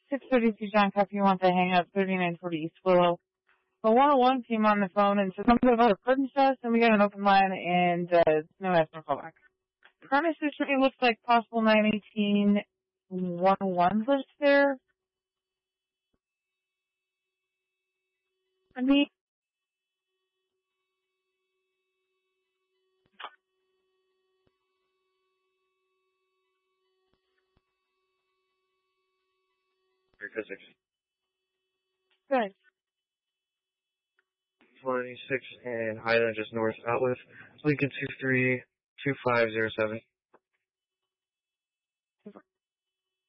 632 John Cuff, you want to hang up 3940 East Willow. The 101 came on the phone and said something about a curtain test, and we got an open line, and no answer callback. Premises to me looks like possible 918 101 lives there. I mean, Physics. good. 26 and Highland just north outlet. Lincoln 232507.